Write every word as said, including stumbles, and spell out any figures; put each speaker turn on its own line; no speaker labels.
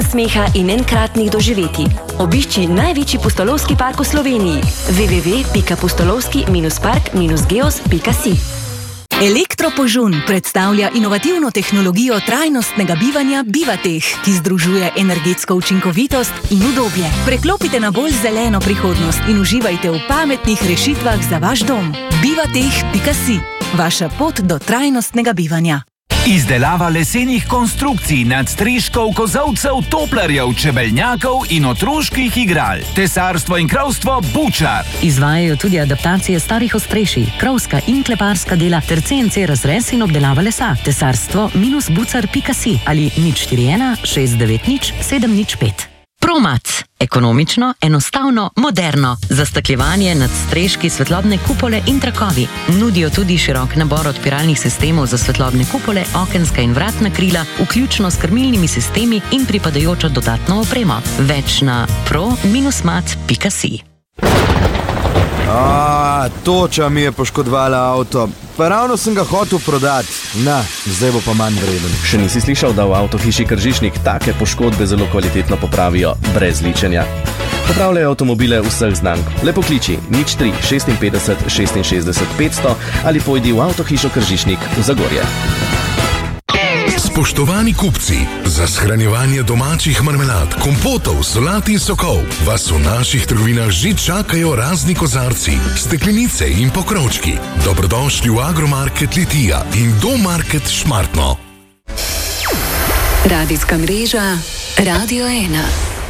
smeha in enkratnih doživetij. Obišči največji pustolovski park v Sloveniji w w w pika pustolovski park geos pika si.
Elektropožun predstavlja inovativno tehnologijo trajnostnega bivanja Bivateh, ki združuje energetsko učinkovitost in udobje. Preklopite na bolj zeleno prihodnost in uživajte v pametnih rešitvah za vaš dom. bivateh pika si. Vaša pot do trajnostnega bivanja.
Izdelava lesenih konstrukcij, nadstreškov, kozolcev, toplarjev, čebeljnjakov in otroških igral. Tesarstvo in krovstvo Bučar.
Izvajajo tudi adaptacije starih ostrešij, krovska in kleparska dela ter C N C razrez in obdelava lesa. Tesarstvo bucar pika si ali nič štiri ena šest devet nič sedem nič pet. Promac. Ekonomično, enostavno, moderno. Zastakljevanje, nadstreški, svetlobne kupole in trakovi. Nudijo tudi širok nabor odpiralnih sistemov za svetlobne kupole, okenska in vratna krila, vključno s krmilnimi sistemi in pripadajočo dodatno opremo. Več na pro mat pika si.
A, toča mi je poškodovala avto. Pa ravno sem ga hotel prodati. Na, zdaj bo pa manj vreden.
Še nisi slišal, da v avtohiši Kržišnik take poškodbe zelo kvalitetno popravijo brez ličenja? Popravljajo avtomobile vseh znank. Le pokliči nič tri šestinpetdeset šestinšestdeset petsto ali pojdi v avtohišo Kržišnik v Zagorje.
Spoštovani kupci, za shranjevanje domačih marmelad, kompotov, solat in sokov vas v naših trgovinah že čakajo razni kozarci, steklenice in pokrovčki. Dobrodošli v Agromarket Litija in Domarket Šmartno.
Radijska mreža Radio ena.